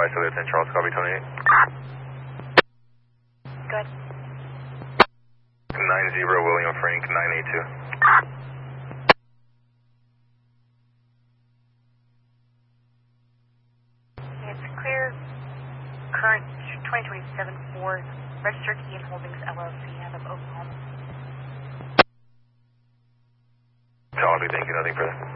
advise so that's in Charles, copy 28. Good. 90 William Frank, 982. It's clear. Current 2027 Ford, registered Ian Holdings LLC out of Oklahoma. Copy, thank you, nothing further.